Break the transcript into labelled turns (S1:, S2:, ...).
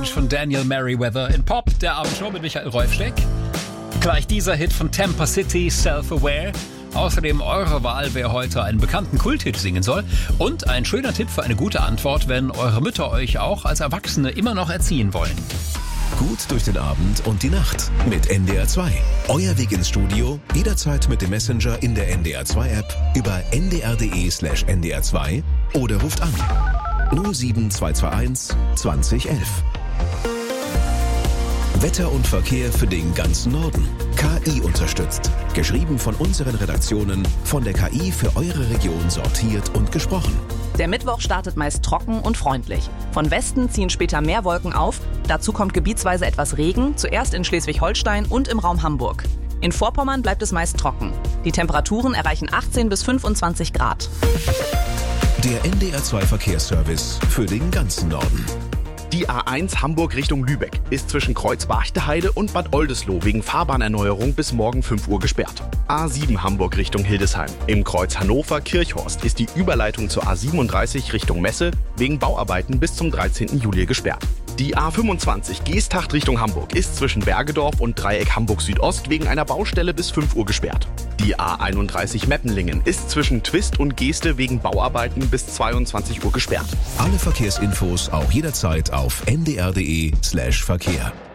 S1: Change von Daniel Merriweather in Pop, der Abendshow mit Michael Rolfsteck. Gleich dieser Hit von Tampa City, Self-Aware. Außerdem eure Wahl, wer heute einen bekannten Kulthit singen soll. Und ein schöner Tipp für eine gute Antwort, wenn eure Mütter euch auch als Erwachsene immer noch erziehen wollen.
S2: Gut durch den Abend und die Nacht mit NDR 2. Euer Weg ins Studio, jederzeit mit dem Messenger in der NDR 2 App über ndr.de/ndr 2 oder ruft an 07221 2011. Wetter und Verkehr für den ganzen Norden. KI unterstützt. Geschrieben von unseren Redaktionen, von der KI für eure Region sortiert und gesprochen.
S3: Der Mittwoch startet meist trocken und freundlich. Von Westen ziehen später mehr Wolken auf. Dazu kommt gebietsweise etwas Regen, zuerst in Schleswig-Holstein und im Raum Hamburg. In Vorpommern bleibt es meist trocken. Die Temperaturen erreichen 18 bis 25 Grad.
S2: Der NDR 2 Verkehrsservice für den ganzen Norden.
S4: Die A1 Hamburg Richtung Lübeck ist zwischen Kreuz-Barchteheide und Bad Oldesloe wegen Fahrbahnerneuerung bis morgen 5 Uhr gesperrt. A7 Hamburg Richtung Hildesheim. Im Kreuz Hannover-Kirchhorst ist die Überleitung zur A37 Richtung Messe wegen Bauarbeiten bis zum 13. Juli gesperrt. Die A25 Geesthacht Richtung Hamburg ist zwischen Bergedorf und Dreieck Hamburg Südost wegen einer Baustelle bis 5 Uhr gesperrt. Die A31 Meppenlingen ist zwischen Twist und Geeste wegen Bauarbeiten bis 22 Uhr gesperrt.
S2: Alle Verkehrsinfos auch jederzeit auf ndr.de/Verkehr.